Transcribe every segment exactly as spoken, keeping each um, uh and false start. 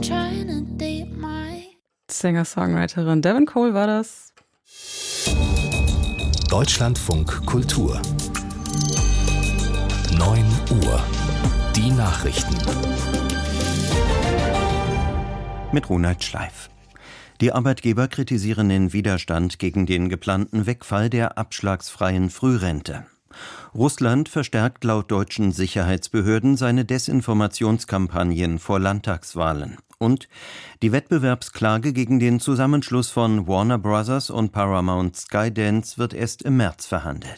Singer-Songwriterin Devin Cole war das. Deutschlandfunk Kultur. neun Uhr. Die Nachrichten. Mit Ronald Schleif. Die Arbeitgeber kritisieren den Widerstand gegen den geplanten Wegfall der abschlagsfreien Frührente. Russland verstärkt laut deutschen Sicherheitsbehörden seine Desinformationskampagnen vor Landtagswahlen. Und die Wettbewerbsklage gegen den Zusammenschluss von Warner Bros. Und Paramount Skydance wird erst im März verhandelt.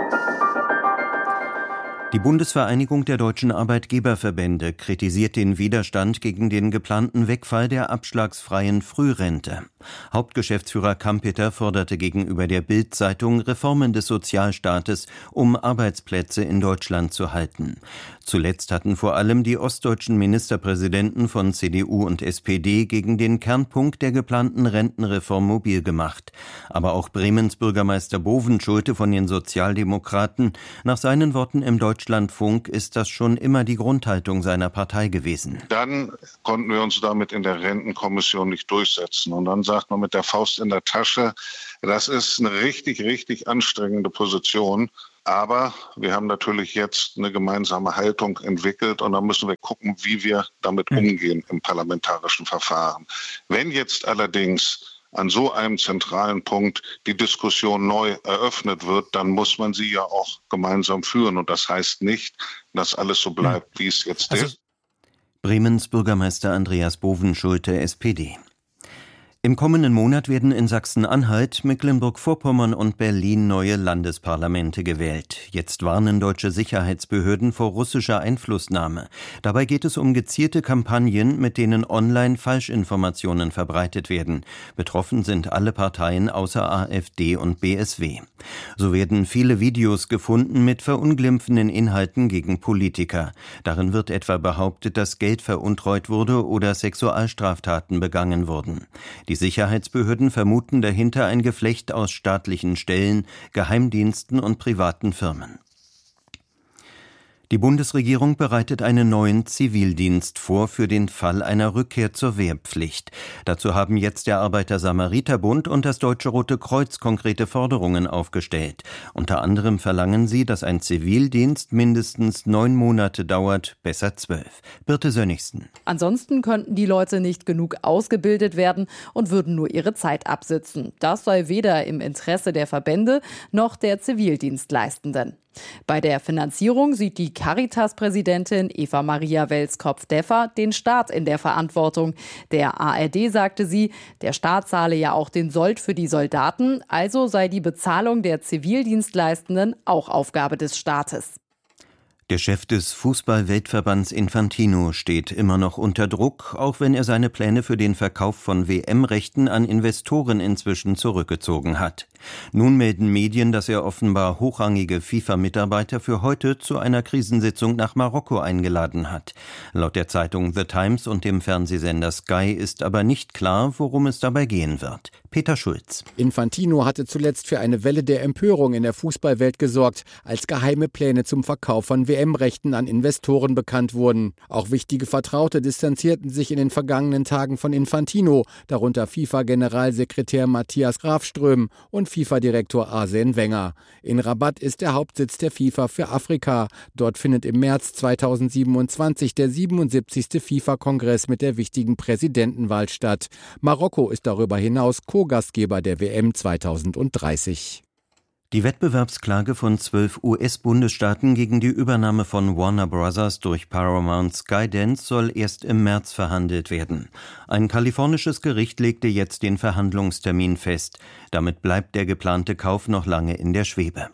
Die Bundesvereinigung der deutschen Arbeitgeberverbände kritisiert den Widerstand gegen den geplanten Wegfall der abschlagsfreien Frührente. Hauptgeschäftsführer Kampeter forderte gegenüber der Bild-Zeitung Reformen des Sozialstaates, um Arbeitsplätze in Deutschland zu halten. Zuletzt hatten vor allem die ostdeutschen Ministerpräsidenten von C D U und S P D gegen den Kernpunkt der geplanten Rentenreform mobil gemacht. Aber auch Bremens Bürgermeister Bovenschulte von den Sozialdemokraten, nach seinen Worten im Deutschlandfunk ist das schon immer die Grundhaltung seiner Partei gewesen. Dann konnten wir uns damit in der Rentenkommission nicht durchsetzen. Und dann sagt man mit der Faust in der Tasche, das ist eine richtig, richtig anstrengende Position. Aber wir haben natürlich jetzt eine gemeinsame Haltung entwickelt und dann müssen wir gucken, wie wir damit umgehen im parlamentarischen Verfahren. Wenn jetzt allerdings an so einem zentralen Punkt die Diskussion neu eröffnet wird, dann muss man sie ja auch gemeinsam führen. Und das heißt nicht, dass alles so bleibt, wie es jetzt also ist. Bremens Bürgermeister Andreas Bovenschulte, S P D. Im kommenden Monat werden in Sachsen-Anhalt, Mecklenburg-Vorpommern und Berlin neue Landesparlamente gewählt. Jetzt warnen deutsche Sicherheitsbehörden vor russischer Einflussnahme. Dabei geht es um gezielte Kampagnen, mit denen online Falschinformationen verbreitet werden. Betroffen sind alle Parteien außer AfD und B S W. So werden viele Videos gefunden mit verunglimpfenden Inhalten gegen Politiker. Darin wird etwa behauptet, dass Geld veruntreut wurde oder Sexualstraftaten begangen wurden. Die Sicherheitsbehörden vermuten dahinter ein Geflecht aus staatlichen Stellen, Geheimdiensten und privaten Firmen. Die Bundesregierung bereitet einen neuen Zivildienst vor für den Fall einer Rückkehr zur Wehrpflicht. Dazu haben jetzt der Arbeiter-Samariter-Bund und das Deutsche Rote Kreuz konkrete Forderungen aufgestellt. Unter anderem verlangen sie, dass ein Zivildienst mindestens neun Monate dauert, besser zwölf. Birte Sönnigsen. Ansonsten könnten die Leute nicht genug ausgebildet werden und würden nur ihre Zeit absitzen. Das sei weder im Interesse der Verbände noch der Zivildienstleistenden. Bei der Finanzierung sieht die Caritas-Präsidentin Eva Maria Welskopf-Deffer den Staat in der Verantwortung. Der A R D sagte sie, der Staat zahle ja auch den Sold für die Soldaten, also sei die Bezahlung der Zivildienstleistenden auch Aufgabe des Staates. Der Chef des Fußball-Weltverbands Infantino steht immer noch unter Druck, auch wenn er seine Pläne für den Verkauf von W M-Rechten an Investoren inzwischen zurückgezogen hat. Nun melden Medien, dass er offenbar hochrangige FIFA-Mitarbeiter für heute zu einer Krisensitzung nach Marokko eingeladen hat. Laut der Zeitung The Times und dem Fernsehsender Sky ist aber nicht klar, worum es dabei gehen wird. Peter Schulz. Infantino hatte zuletzt für eine Welle der Empörung in der Fußballwelt gesorgt, als geheime Pläne zum Verkauf von W M-Rechten an Investoren bekannt wurden. Auch wichtige Vertraute distanzierten sich in den vergangenen Tagen von Infantino, darunter FIFA-Generalsekretär Matthias Grafström und FIFA-Direktor Arsène Wenger. In Rabat ist der Hauptsitz der FIFA für Afrika. Dort findet im März zweitausendsiebenundzwanzig der siebenundsiebzigste FIFA-Kongress mit der wichtigen Präsidentenwahl statt. Marokko ist darüber hinaus Co-Gastgeber der W M zweitausenddreißig. Die Wettbewerbsklage von zwölf U S-Bundesstaaten gegen die Übernahme von Warner Bros. Durch Paramount Skydance soll erst im März verhandelt werden. Ein kalifornisches Gericht legte jetzt den Verhandlungstermin fest. Damit bleibt der geplante Kauf noch lange in der Schwebe.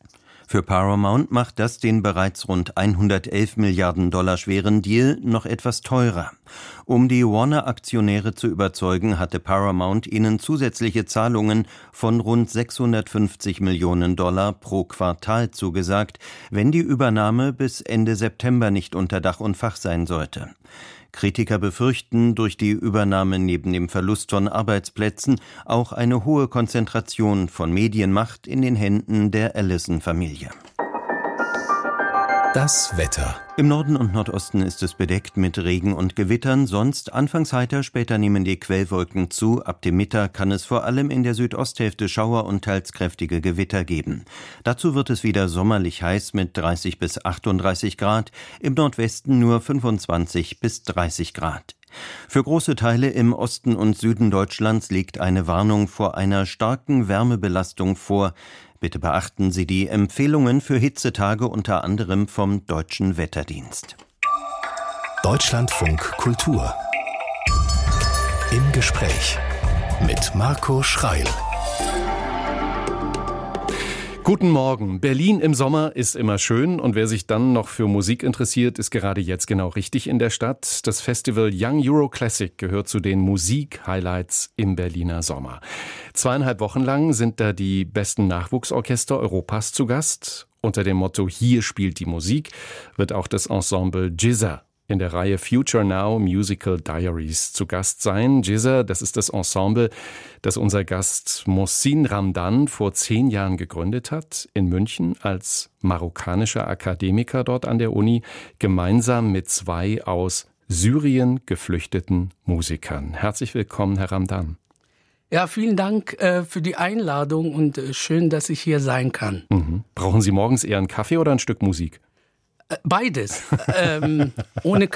Für Paramount macht das den bereits rund hundertelf Milliarden Dollar schweren Deal noch etwas teurer. Um die Warner-Aktionäre zu überzeugen, hatte Paramount ihnen zusätzliche Zahlungen von rund sechshundertfünfzig Millionen Dollar pro Quartal zugesagt, wenn die Übernahme bis Ende September nicht unter Dach und Fach sein sollte. Kritiker befürchten durch die Übernahme neben dem Verlust von Arbeitsplätzen auch eine hohe Konzentration von Medienmacht in den Händen der Ellison-Familie. Das Wetter. Im Norden und Nordosten ist es bedeckt mit Regen und Gewittern, sonst anfangs heiter, später nehmen die Quellwolken zu. Ab dem Mittag kann es vor allem in der Südosthälfte Schauer und teils kräftige Gewitter geben. Dazu wird es wieder sommerlich heiß mit dreißig bis achtunddreißig Grad, im Nordwesten nur fünfundzwanzig bis dreißig Grad. Für große Teile im Osten und Süden Deutschlands liegt eine Warnung vor einer starken Wärmebelastung vor. Bitte beachten Sie die Empfehlungen für Hitzetage unter anderem vom Deutschen Wetterdienst. Deutschlandfunk Kultur. Im Gespräch mit Marco Schreil. Guten Morgen. Berlin im Sommer ist immer schön und wer sich dann noch für Musik interessiert, ist gerade jetzt genau richtig in der Stadt. Das Festival Young Euro Classic gehört zu den Musik-Highlights im Berliner Sommer. Zweieinhalb Wochen lang sind da die besten Nachwuchsorchester Europas zu Gast. Unter dem Motto Hier spielt die Musik wird auch das Ensemble Jizza in der Reihe Future Now Musical Diaries zu Gast sein. Jizza, das ist das Ensemble, das unser Gast Mohsin Ramdan vor zehn Jahren gegründet hat, in München als marokkanischer Akademiker dort an der Uni, gemeinsam mit zwei aus Syrien geflüchteten Musikern. Herzlich willkommen, Herr Ramdan. Ja, vielen Dank äh, für die Einladung und äh, schön, dass ich hier sein kann. Mhm. Brauchen Sie morgens eher einen Kaffee oder ein Stück Musik? Beides. ähm, ohne